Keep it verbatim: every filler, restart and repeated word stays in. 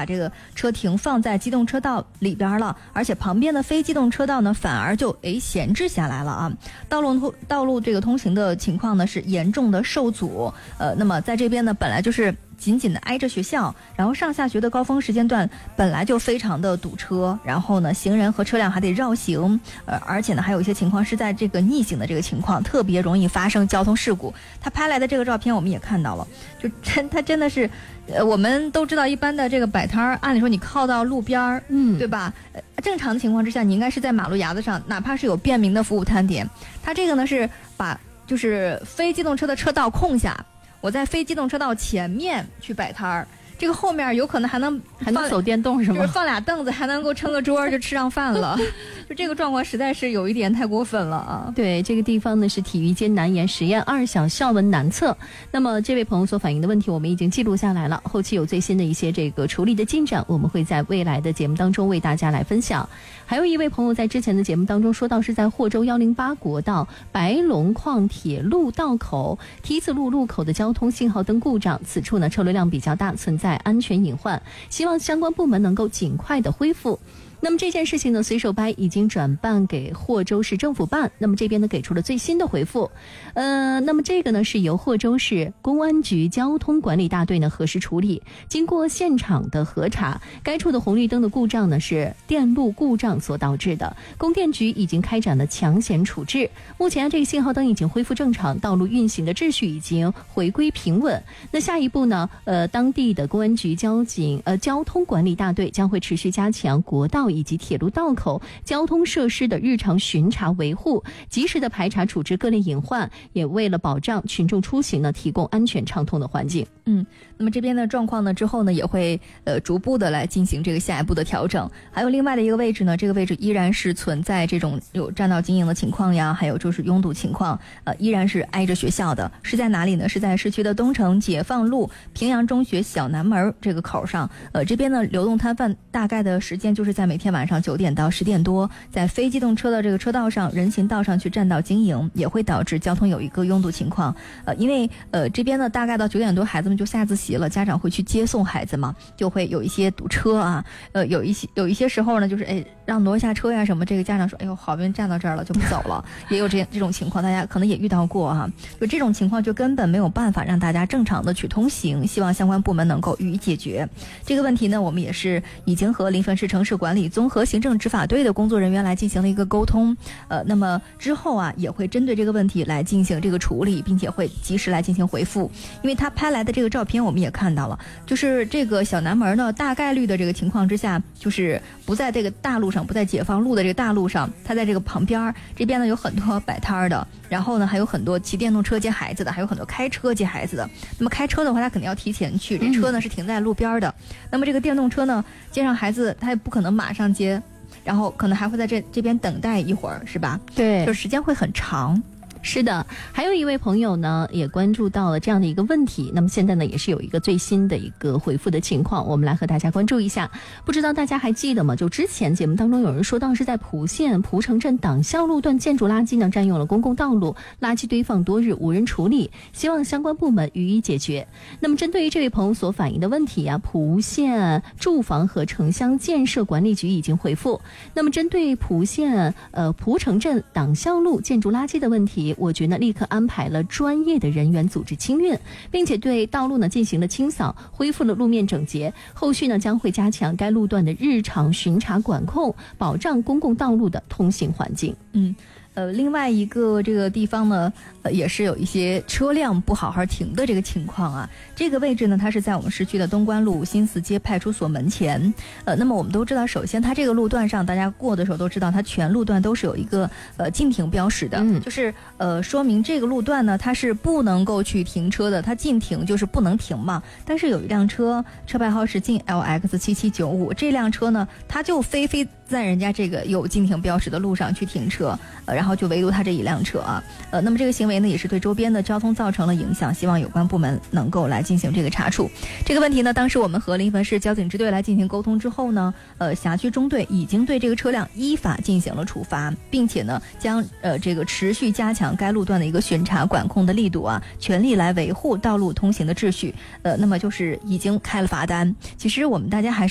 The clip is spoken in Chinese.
把这个车停放在机动车道里边了，而且旁边的非机动车道呢反而就诶闲置下来了啊。道路道路这个通行的情况呢是严重的受阻，呃，那么在这边呢本来就是紧紧的挨着学校，然后上下学的高峰时间段本来就非常的堵车，然后呢行人和车辆还得绕行，呃，而且呢还有一些情况是在这个逆行的这个情况特别容易发生交通事故。他拍来的这个照片我们也看到了，就真他真的是呃，我们都知道一般的这个摆摊儿，按理说你靠到路边儿，嗯，对吧？呃，正常的情况之下你应该是在马路牙子上，哪怕是有便民的服务摊点，他这个呢是把就是非机动车的车道空下，我在非机动车道前面去摆摊儿，这个后面有可能还能还能走电动是吗？ 就是放俩凳子，还能够撑个桌就吃上饭了。就这个状况实在是有一点太过分了啊！ 对，这个地方呢是体育街南沿实验二小校门南侧。那么这位朋友所反映的问题我们已经记录下来了，后期有最新的一些这个处理的进展，我们会在未来的节目当中为大家来分享。还有一位朋友在之前的节目当中说到，是在霍州一零八国道白龙矿铁路道口梯子路路口的交通信号灯故障，此处呢车流量比较大，存在安全隐患，希望相关部门能够尽快的恢复。那么这件事情呢，随手拍已经转办给霍州市政府办，那么这边呢给出了最新的回复。呃，那么这个呢是由霍州市公安局交通管理大队呢核实处理，经过现场的核查，该处的红绿灯的故障呢是电路故障所导致的，供电局已经开展了抢险处置。目前这个信号灯已经恢复正常，道路运行的秩序已经回归平稳。那下一步呢，呃，当地的公安局交警呃交通管理大队将会持续加强国道以及铁路道口交通设施的日常巡查维护，及时的排查处置各类隐患，也为了保障群众出行呢提供安全畅通的环境。 嗯，那么这边的状况呢之后呢也会呃逐步的来进行这个下一步的调整。还有另外的一个位置呢，这个位置依然是存在这种有占道经营的情况呀，还有就是拥堵情况，呃依然是挨着学校的，是在哪里呢？是在市区的东城解放路平阳中学小南门这个口上。呃这边呢流动摊贩大概的时间就是在每天晚上九点到十点多，在非机动车的这个车道上、人行道上去占道经营，也会导致交通有一个拥堵情况。呃，因为呃这边呢大概到九点多孩子们就下自习了，家长会去接送孩子嘛，就会有一些堵车啊。呃，有一些有一些时候呢，就是哎让挪下车呀什么，这个家长说哎呦好不容易站到这儿了就不走了，也有这这种情况，大家可能也遇到过哈。就这种情况就根本没有办法让大家正常的去通行，希望相关部门能够予以解决。这个问题呢，我们也是已经和临汾市城市管理综合行政执法队的工作人员来进行了一个沟通，呃，那么之后啊也会针对这个问题来进行这个处理，并且会及时来进行回复。因为他拍来的这个照片我们也看到了，就是这个小南门呢大概率的这个情况之下，就是不在这个大路上，不在解放路的这个大路上，它在这个旁边，这边呢有很多摆摊的，然后呢还有很多骑电动车接孩子的，还有很多开车接孩子的。那么开车的话他肯定要提前去，这车呢是停在路边的，那么这个电动车呢接上孩子他也不可能马上接，然后可能还会在这这边等待一会儿，是吧？ 对， 就时间会很长。 是的，还有一位朋友呢也关注到了这样的一个问题，那么现在呢也是有一个最新的一个回复的情况，我们来和大家关注一下。不知道大家还记得吗？就之前节目当中有人说到是在蒲县蒲城镇党校路段建筑垃圾呢占用了公共道路，垃圾堆放多日无人处理，希望相关部门予以解决。那么针对于这位朋友所反映的问题啊，蒲县住房和城乡建设管理局已经回复，那么针对蒲县呃蒲城镇党校路建筑垃圾的问题，我局呢立刻安排了专业的人员组织清运，并且对道路呢进行了清扫，恢复了路面整洁。后续呢将会加强该路段的日常巡查管控，保障公共道路的通行环境。 嗯。呃，另外一个这个地方呢，呃，也是有一些车辆不好好停的这个情况啊。这个位置呢，它是在我们市区的东关路新四街派出所门前。呃，那么我们都知道，首先它这个路段上，大家过的时候都知道，它全路段都是有一个呃禁停标识的，嗯、就是呃说明这个路段呢它是不能够去停车的，它禁停就是不能停嘛。但是有一辆车，车牌号是晋 L X 七七九五，这辆车呢，它就非非在人家这个有禁停标识的路上去停车，呃，然后就唯独他这一辆车啊，呃，那么这个行为呢，也是对周边的交通造成了影响，希望有关部门能够来进行这个查处。这个问题呢，当时我们和临汾市交警支队来进行沟通之后呢，呃，辖区中队已经对这个车辆依法进行了处罚，并且呢，将呃这个持续加强该路段的一个巡查管控的力度啊，全力来维护道路通行的秩序。呃，那么就是已经开了罚单。其实我们大家还是